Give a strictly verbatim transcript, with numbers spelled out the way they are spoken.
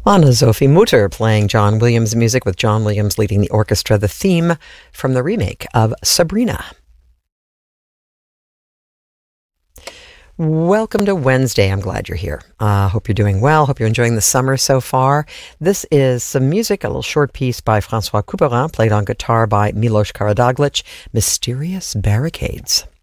Anna-Sophie Mutter playing John Williams music with John Williams leading the orchestra, the theme from the remake of Sabrina. Welcome to Wednesday. I'm glad you're here. I uh, hope you're doing well. Hope you're enjoying the summer so far. This is some music, a little short piece by Francois Couperin, played on guitar by Milos Karadaglic, Mysterious Barricades.